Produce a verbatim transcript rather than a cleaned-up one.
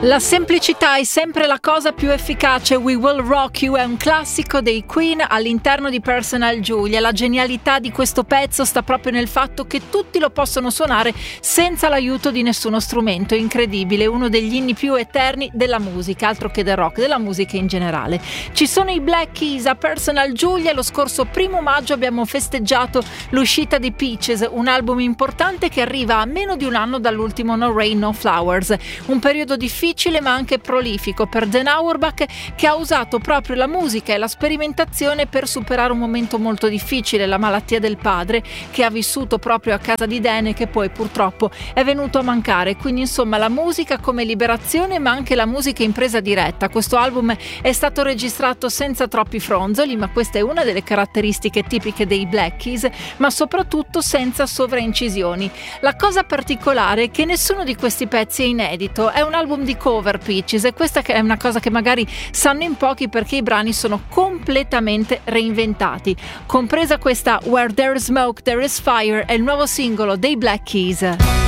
La semplicità è sempre la cosa più efficace. We Will Rock You è un classico dei Queen all'interno di Personal Julia. La genialità di questo pezzo sta proprio nel fatto che tutti lo possono suonare senza l'aiuto di nessuno strumento. Incredibile, uno degli inni più eterni della musica, altro che del rock, della musica in generale. Ci sono i Black Keys a Personal Julia. Lo scorso primo maggio abbiamo festeggiato l'uscita di Peaches, un album importante che arriva a meno di un anno dall'ultimo No Rain No Flowers, un periodo difficile ma anche prolifico per Dan Auerbach, che ha usato proprio la musica e la sperimentazione per superare un momento molto difficile, la malattia del padre, che ha vissuto proprio a casa di Dan e che poi purtroppo è venuto a mancare. Quindi insomma la musica come liberazione, ma anche la musica in presa diretta. Questo album è stato registrato senza troppi fronzoli, ma questa è una delle caratteristiche tipiche dei Black Keys, ma soprattutto senza sovraincisioni. La cosa particolare è che nessuno di questi pezzi è inedito, è un album di cover Peaches, e questa è una cosa che magari sanno in pochi, perché i brani sono completamente reinventati, compresa questa Where There is Smoke There is Fire, è il nuovo singolo dei Black Keys.